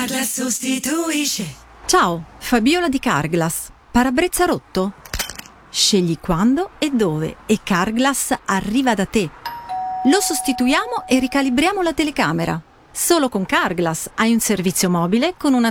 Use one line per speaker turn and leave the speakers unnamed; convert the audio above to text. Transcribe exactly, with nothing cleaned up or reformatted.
Carglass sostituisce.
Ciao, Fabiola di Carglass. Parabrezza rotto? Scegli quando e dove e Carglass arriva da te. Lo sostituiamo e ricalibriamo la telecamera. Solo con Carglass hai un servizio mobile con una